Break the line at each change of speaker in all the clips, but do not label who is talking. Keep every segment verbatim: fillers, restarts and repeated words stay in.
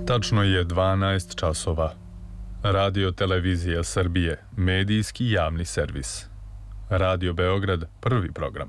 Tačno je dvanaest časova. Radio Televizija Srbije, medijski javni servis. Radio Beograd, prvi program.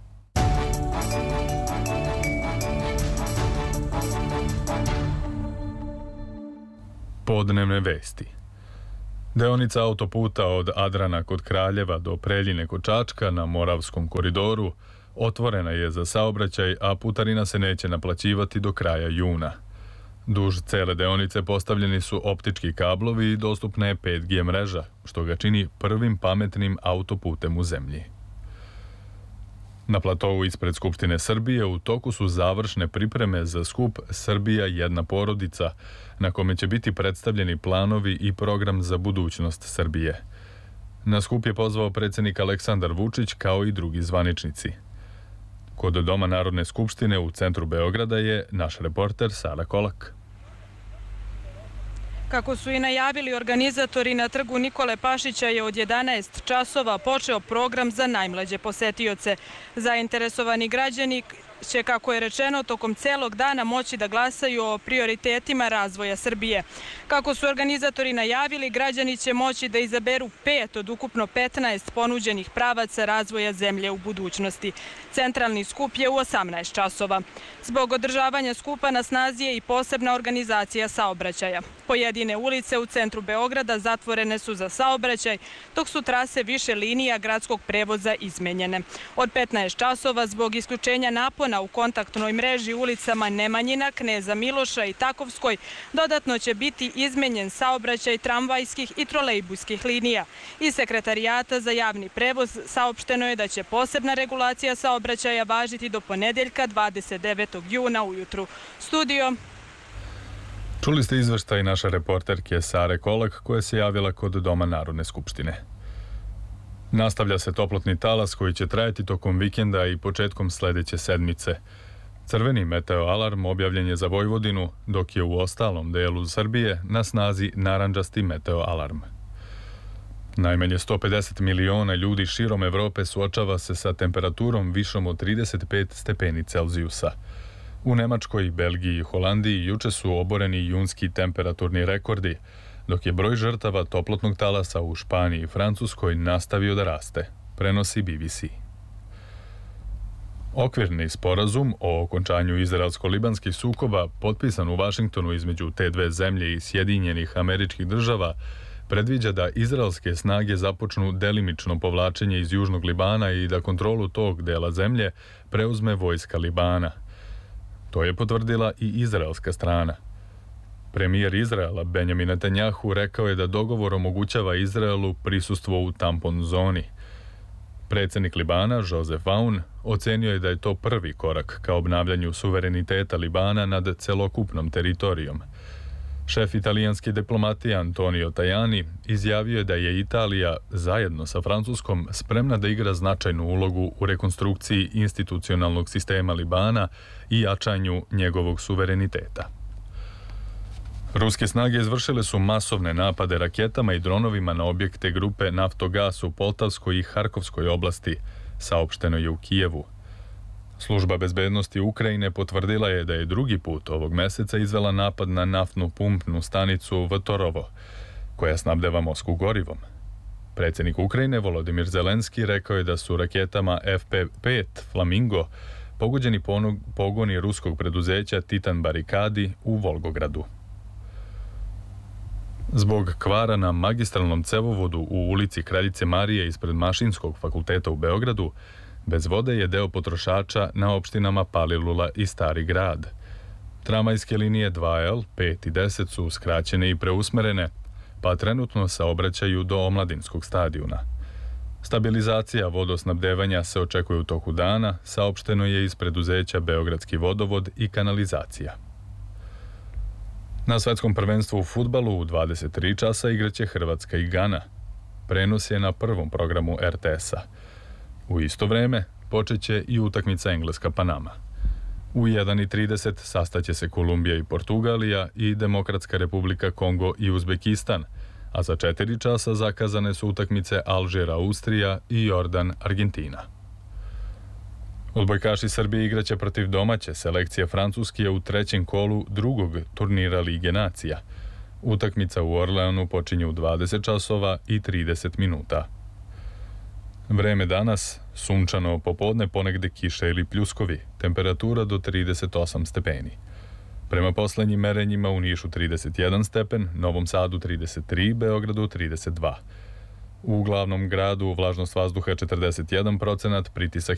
Podnevne vesti. Deonica autoputa od Adrana kod Kraljeva do Preljine kod Čačka na Moravskom koridoru otvorena je za saobraćaj, a putarina se neće naplaćivati do kraja juna. Duž cele deonice postavljeni su optički kablovi i dostupna je pet G mreža, što ga čini prvim pametnim autoputem u zemlji. Na platovu ispred Skupštine Srbije u toku su završne pripreme za skup Srbija jedna porodica, na kome će biti predstavljeni planovi i program za budućnost Srbije. Na skup je pozvao predsjednik Aleksandar Vučić kao i drugi zvaničnici. Kod Doma Narodne skupštine u centru Beograda je naš reporter Sara Kolak.
Kako su i najavili organizatori, na trgu Nikole Pašića je od jedanaest časova počeo program za najmlađe posetioce. Zainteresovani građani će, kako je rečeno, tokom celog dana moći da glasaju o prioritetima razvoja Srbije. Kako su organizatori najavili, građani će moći da izaberu pet od ukupno petnaest ponuđenih pravaca razvoja zemlje u budućnosti. Centralni skup je u osamnaest časova. Zbog održavanja skupa na snazi je i posebna organizacija saobraćaja. Pojedine ulice u centru Beograda zatvorene su za saobraćaj, dok su trase više linija gradskog prevoza izmenjene. Od petnaest časova zbog isključenja napona u kontaktnoj mreži ulicama Nemanjina, Kneza Miloša i Takovskoj dodatno će biti izmenjen saobraćaj tramvajskih i trolejbuskih linija. Iz Sekretarijata za javni prevoz saopšteno je da će posebna regulacija saobraćaja važiti do ponedeljka dvadeset devetog juna ujutru. Studio.
Čuli ste izveštaj naše reporterke Sare Kolak koja se javila kod Doma Narodne skupštine. Nastavlja se toplotni talas koji će trajati tokom vikenda i početkom sledeće sedmice. Crveni meteo alarm objavljen je za Vojvodinu, dok je u ostalom delu Srbije na snazi narandžasti meteo alarm. Najmanje sto pedeset miliona ljudi širom Evrope suočava se sa temperaturom višom od trideset pet stepeni Celzijusa. U Nemačkoj, Belgiji i Holandiji juče su oboreni junski temperaturni rekordi, dok je broj žrtava toplotnog talasa u Španiji i Francuskoj nastavio da raste, prenosi B B C. Okvirni sporazum o okončanju izraelsko-libanskih sukoba potpisan u Vašingtonu između te dve zemlje i Sjedinjenih Američkih Država predviđa da izraelske snage započnu delimično povlačenje iz južnog Libana i da kontrolu tog dela zemlje preuzme vojska Libana. To je potvrdila i izraelska strana. Premijer Izraela Benjamin Netanjahu rekao je da dogovor omogućava Izraelu prisustvo u tampon zoni. Predsjednik Libana, Joseph Aoun, ocenio je da je to prvi korak ka obnavljanju suvereniteta Libana nad celokupnom teritorijom. Šef italijanske diplomatije Antonio Tajani izjavio je da je Italija, zajedno sa Francuskom, spremna da igra značajnu ulogu u rekonstrukciji institucionalnog sistema Libana i jačanju njegovog suvereniteta. Ruske snage izvršile su masovne napade raketama i dronovima na objekte grupe Naftogas u Poltavskoj i Harkovskoj oblasti, saopšteno je u Kijevu. Služba bezbednosti Ukrajine potvrdila je da je drugi put ovog meseca izvela napad na naftnu pumpnu stanicu Vtorovo, koja snabdeva Moskvu gorivom. Predsjednik Ukrajine Volodimir Zelenski rekao je da su raketama F pet Flamingo pogođeni pogoni ruskog preduzeća Titan Barikadi u Volgogradu. Zbog kvara na magistralnom cevovodu u ulici Kraljice Marije ispred Mašinskog fakulteta u Beogradu, bez vode je deo potrošača na opštinama Palilula i Stari grad. Tramvajske linije dva L, pet i deset su skraćene i preusmerene, pa trenutno saobraćaju do Omladinskog stadiona. Stabilizacija vodosnabdevanja se očekuje u toku dana, saopšteno je iz preduzeća Beogradski vodovod i kanalizacija. Na svetskom prvenstvu u fudbalu u dvadeset tri časa igraće Hrvatska i Gana. Prenos je na prvom programu R T S-a. U isto vreme počeće i utakmica Engleska-Panama. U jedan i trideset sastaće se Kolumbija i Portugalija i Demokratska republika Kongo i Uzbekistan, a za četiri časa zakazane su utakmice Alžir-Austrija i Jordan-Argentina. Odbojkaši Srbije igraće protiv domaće selekcije Francuske u trećem kolu drugog turnira Lige nacija. Utakmica u Orleanu počinje u dvadeset časova i trideset minuta. Vreme danas, sunčano popodne, ponegde kiša ili pljuskovi, temperatura do trideset osam stepeni. Prema poslednjim merenjima u Nišu trideset jedan stepen, Novom Sadu trideset tri, Beogradu trideset dva. U glavnom gradu vlažnost vazduha četrdeset jedan procenat, pritisak